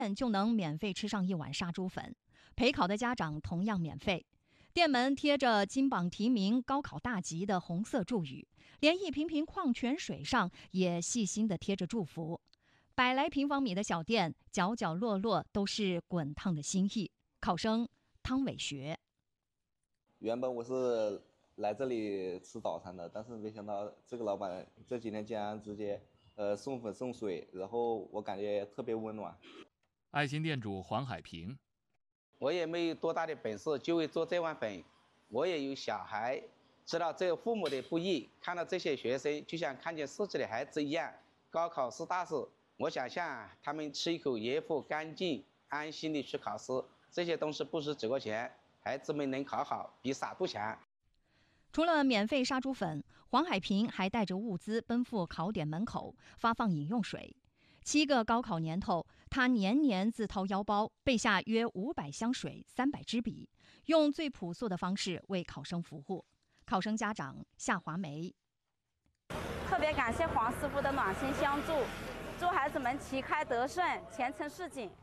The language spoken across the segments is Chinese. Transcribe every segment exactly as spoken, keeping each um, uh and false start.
就能免费吃上一碗杀猪粉，陪考的家长同样免费。店门贴着金榜题名、高考大吉的红色祝语，连一瓶瓶矿泉水上也细心地贴着祝福。百来平方米的小店，角角落落都是滚烫的心意。考生汤伟学： 原本我是来这里吃早餐的，但是没想到这个老板这几天竟然直接呃送粉送水，然后我感觉特别温暖。 爱心店主黄海平： 我也没有多大的本事，就会做这碗粉。我也有小孩，知道这个父母的不易，看到这些学生就像看见自己的孩子一样。高考是大事，我想象他们吃一口盐府干净，安心的去考试，这些东西不是几块钱，孩子们能考好，比傻不强。 除了免费杀猪粉，黄海平还带着物资奔赴考点门口发放饮用水。七个高考年头，他年年自掏腰包备下约五百箱水、三百支笔，用最朴素的方式为考生服务。考生家长夏华梅： 特别感谢黄师傅的暖心相助，祝孩子们旗开得胜，前程似锦。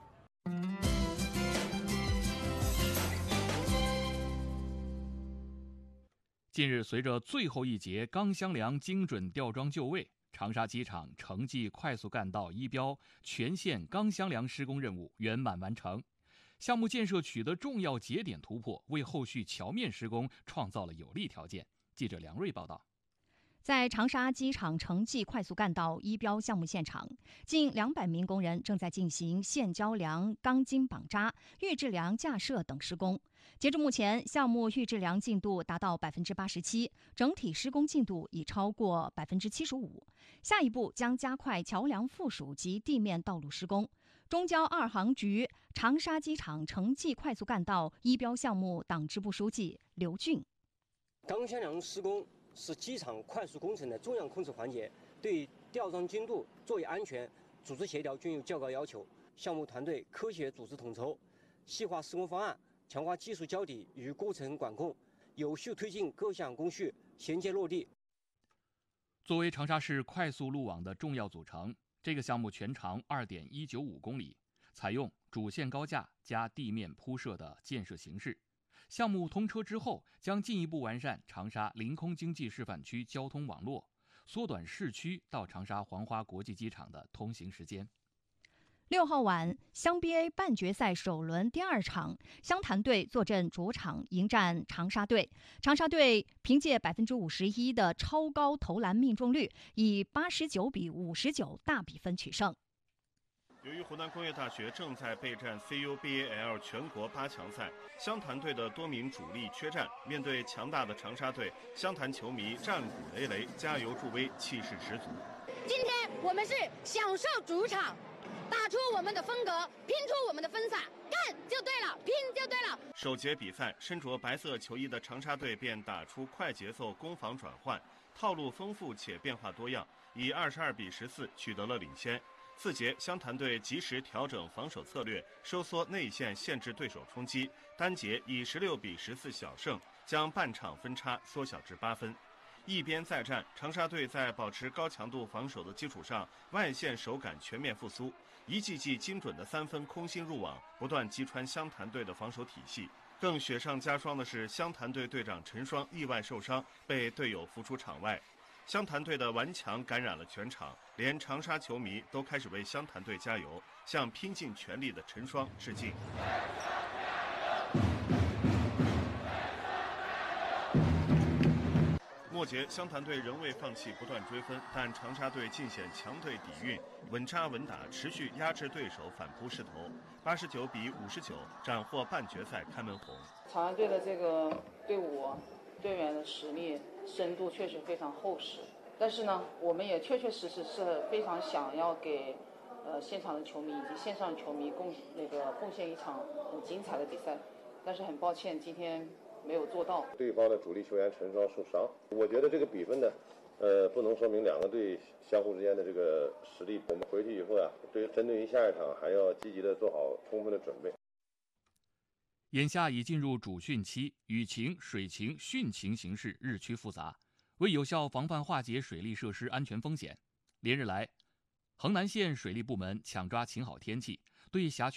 近日，随着最后一节钢箱梁精准吊装就位，长沙机场城际快速干道一标全线钢箱梁施工任务圆满完成，项目建设取得重要节点突破，为后续桥面施工创造了有利条件。记者梁瑞报道。 在长沙机场城际快速干道一标项目现场，近两百名工人正在进行线交梁、钢筋绑扎、预制梁架设等施工。截至目前，项目预制梁进度达到百分之八十七，整体施工进度已超过百分之七十五。下一步将加快桥梁附属及地面道路施工。中交二航局长沙机场城际快速干道一标项目党支部书记刘俊： 钢箱梁施工是机场快速工程的重要控制环节，对吊装精度、作业安全、组织协调均有较高要求。项目团队科学组织统筹，细化施工方案，强化技术交底与过程管控，有序推进各项工序衔接落地。 作为长沙市快速路网的重要组成，这个项目全长 二点一九五公里，采用主线高架加地面铺设的建设形式。项目通车之后，将进一步完善长沙临空经济示范区交通网络，缩短市区到长沙黄花国际机场的通行时间。 六号晚，湘 B A 半决赛首轮第二场，湘潭队坐镇主场迎战长沙队。长沙队凭借百分之五十一的超高投篮命中率，以八十九比五十九大比分取胜。 由于湖南工业大学正在备战 C U B A L 全国八强赛，湘潭队的多名主力缺战，面对强大的长沙队，湘潭球迷战鼓擂擂，加油助威，气势十足。 今天我们是享受主场，打出我们的风格，拼出我们的分散，干就对了，拼就对了。 首节比赛，身着白色球衣的长沙队便打出快节奏攻防转换，套路丰富且变化多样，以二十二比十四取得了领先。次节，湘潭队及时调整防守策略，收缩内线，限制对手冲击。单节以十六比十四小胜，将半场分差缩小至八分。一边再战，长沙队在保持高强度防守的基础上，外线手感全面复苏，一记记精准的三分空心入网，不断击穿湘潭队的防守体系。更雪上加霜的是，湘潭队队长陈双意外受伤，被队友扶出场外。湘潭队的顽强感染了全场，连长沙球迷都开始为湘潭队加油，向拼尽全力的陈双致敬。末节，湘潭队仍未放弃不断追分，但长沙队尽显强队底蕴，稳扎稳打，持续压制对手反扑势头，八十九比五十九斩获半决赛开门红。 长沙队的这个队伍队员的实力深度确实非常厚实，但是呢，我们也确确实实是非常想要给呃现场的球迷以及线上球迷贡那个贡献一场很精彩的比赛，但是很抱歉今天没有做到。 对方的主力球员陈双受伤，我觉得这个比分呢，呃，不能说明两个队相互之间的这个实力。我们回去以后啊，对针对于下一场还要积极的做好充分的准备。 眼下已进入主汛期，雨情、水情、汛情形势日趋复杂。为有效防范化解水利设施安全风险，连日来，衡南县水利部门抢抓晴好天气， 对辖区